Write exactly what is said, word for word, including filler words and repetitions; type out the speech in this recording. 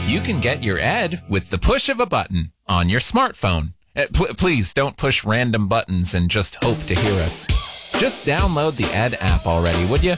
You can get your Ed with the push of a button on your smartphone. Uh, pl- please don't push random buttons and just hope to hear us. Just download the Ed app already, would you?